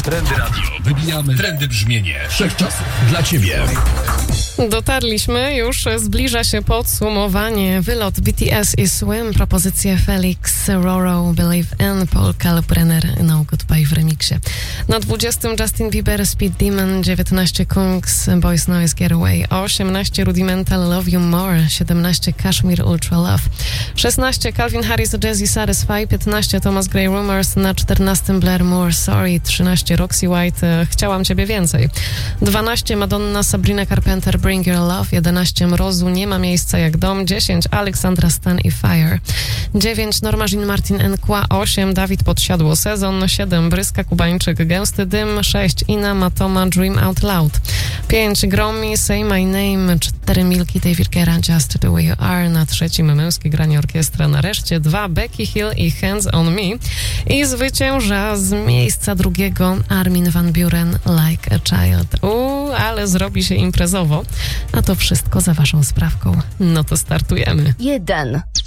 Trendy Radio. Wybijamy trendy brzmienie wszechczasów dla Ciebie. Dotarliśmy, już zbliża się podsumowanie. Wylot BTS i Swim, propozycje Felix, Roro, Believe in, Paul Kalkbrenner, No Goodbye w remiksie. Na 20 Justin Bieber, Speed Demon, 19 Kungs, Boys Noise Getaway, 18 Rudimental, Love You More, 17 Kashmir Ultra Love, 16 Calvin Harris, Jazzy Satisfy, 15 Thomas Gray Rumors, na 14 Blair Moore, Sorry, 13 Roxy White, Chciałam Ciebie Więcej, 12 Madonna, Sabrina Carpenter, Bring Your Love, 11 Mrozu, Nie ma miejsca jak dom, 10 Aleksandra Stan i Fire, 9 Norma Jean Martin Nkła, 8 Dawid Podsiadło Sezon, 7 Bryska Kubańczyk Gęsty Dym, 6 Ina Matoma Dream Out Loud, 5 Gromi Say My Name, 4 Milky David Guerra Just The Way You Are, na 3 męskie granie orkiestra, nareszcie 2 Becky Hill i Hands On Me i zwycięża z miejsca drugiego Armin van Buuren Like a Child. Ale zrobi się imprezowo. A to wszystko za waszą sprawką. No to startujemy. 1.